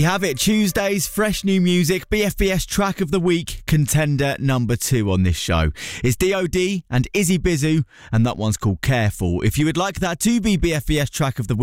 You have it, Tuesdays, fresh new music, BFBS track of the week, contender number 2 on this show. It's DOD and Izzy Bizu, and that one's called Careful. If you would like that to be BFBS track of the week,